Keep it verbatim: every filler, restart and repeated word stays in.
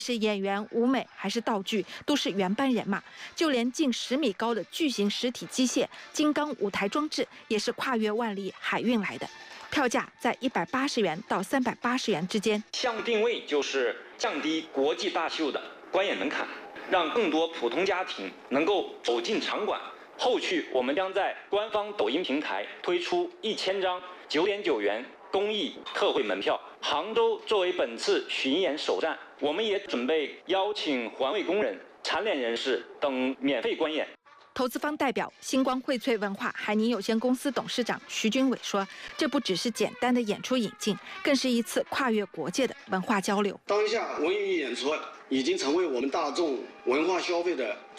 是演员、舞美还是道具，都是原班人马。就连近十米高的巨型实体机械、金刚舞台装置，也是跨越万里海运来的。票价在一百八十元到三百八十元之间。 项目定位就是降低国际大秀的观演门槛，让更多普通家庭能够走进场馆。后续我们将在官方抖音平台推出一千张九点九元公益特惠门票。杭州作为本次巡演首站，我们也准备邀请环卫工人、残联人士等免费观演。 投资方代表星光荟萃文化海宁有限公司董事长徐军伟说：“这不只是简单的演出引进，更是一次跨越国界的文化交流。 当下文娱演出已经成为我们大众文化消费的